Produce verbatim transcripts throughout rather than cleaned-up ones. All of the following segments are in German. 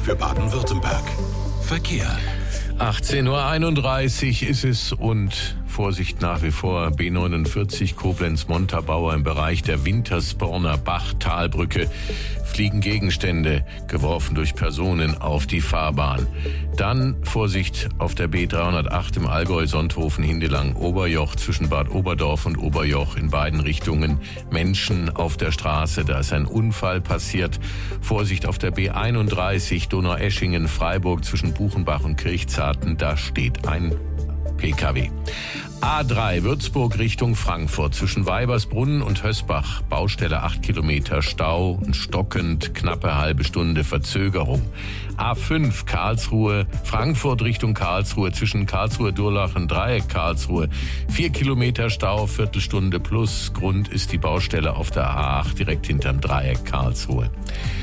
für Baden-Württemberg. Verkehr. achtzehn Uhr einunddreißig ist es und Vorsicht nach wie vor B neunundvierzig Koblenz-Montabaur im Bereich der Wintersporner Bach-Talbrücke fliegen Gegenstände, geworfen durch Personen, auf die Fahrbahn. Dann Vorsicht auf der B dreihundertacht im Allgäu, Sonthofen, Hindelang, Oberjoch zwischen Bad Oberdorf und Oberjoch in beiden Richtungen. Menschen auf der Straße, da ist ein Unfall passiert. Vorsicht auf der B einunddreißig Donaueschingen, Freiburg zwischen Buchenbach und Kirchzarten, da steht ein P K W. A drei Würzburg Richtung Frankfurt zwischen Weibersbrunnen und Hösbach. Baustelle acht Kilometer Stau und stockend, knappe halbe Stunde Verzögerung. A fünf Karlsruhe, Frankfurt Richtung Karlsruhe zwischen Karlsruhe, Durlach und Dreieck Karlsruhe. vier Kilometer Stau, Viertelstunde plus. Grund ist die Baustelle auf der A acht direkt hinterm Dreieck Karlsruhe.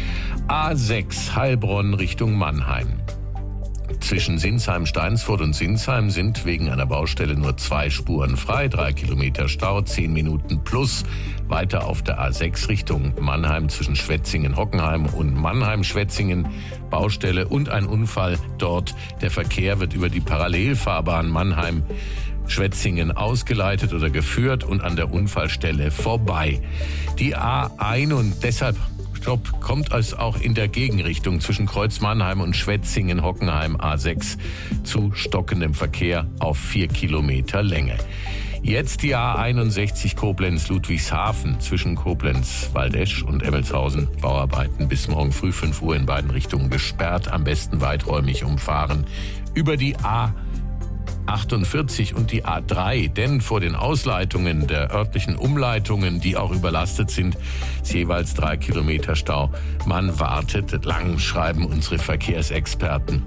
A sechs Heilbronn Richtung Mannheim. Zwischen Sinsheim-Steinsfurt und Sinsheim sind wegen einer Baustelle nur zwei Spuren frei, drei Kilometer Stau, zehn Minuten plus. Weiter auf der A sechs Richtung Mannheim zwischen Schwetzingen-Hockenheim und Mannheim-Schwetzingen. Baustelle und ein Unfall dort. Der Verkehr wird über die Parallelfahrbahn Mannheim-Schwetzingen ausgeleitet oder geführt und an der Unfallstelle vorbei. Die A eins und deshalb Stopp kommt es auch in der Gegenrichtung zwischen Kreuz Mannheim und Schwetzingen-Hockenheim A sechs zu stockendem Verkehr auf vier Kilometer Länge. Jetzt die A einundsechzig Koblenz-Ludwigshafen zwischen Koblenz-Waldesch und Emmelshausen. Bauarbeiten bis morgen früh fünf Uhr in beiden Richtungen gesperrt, am besten weiträumig umfahren. Über die A achtundvierzig und die A drei, denn vor den Ausleitungen der örtlichen Umleitungen, die auch überlastet sind, ist jeweils drei Kilometer Stau. Man wartet lang, schreiben unsere Verkehrsexperten.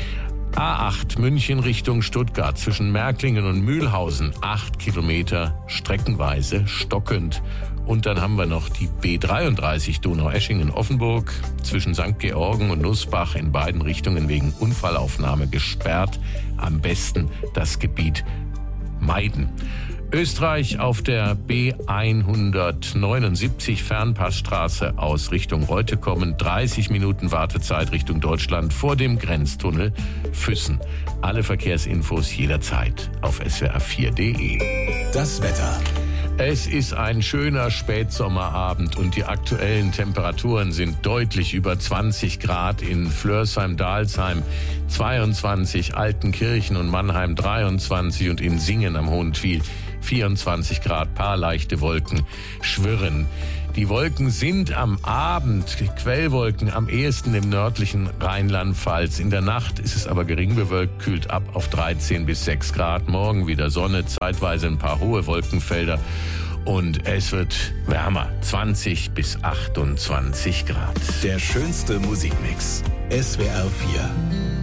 A acht München Richtung Stuttgart zwischen Märklingen und Mühlhausen, acht Kilometer streckenweise stockend. Und dann haben wir noch die B dreiunddreißig Donaueschingen-Offenburg zwischen Sankt Georgen und Nussbach in beiden Richtungen wegen Unfallaufnahme gesperrt. Am besten das Gebiet meiden. Österreich auf der B hundertneunundsiebzig Fernpassstraße aus Richtung Reute kommen. dreißig Minuten Wartezeit Richtung Deutschland vor dem Grenztunnel Füssen. Alle Verkehrsinfos jederzeit auf S W R vier punkt de. Das Wetter. Es ist ein schöner Spätsommerabend und die aktuellen Temperaturen sind deutlich über zwanzig Grad in Flörsheim-Dalsheim, zweiundzwanzig, Altenkirchen und Mannheim dreiundzwanzig und in Singen am Hohentwiel vierundzwanzig Grad, paar leichte Wolken schwirren. Die Wolken sind am Abend, Quellwolken, am ehesten im nördlichen Rheinland-Pfalz. In der Nacht ist es aber gering bewölkt, kühlt ab auf dreizehn bis sechs Grad. Morgen wieder Sonne, zeitweise ein paar hohe Wolkenfelder. Und es wird wärmer, zwanzig bis achtundzwanzig Grad. Der schönste Musikmix. S W R vier.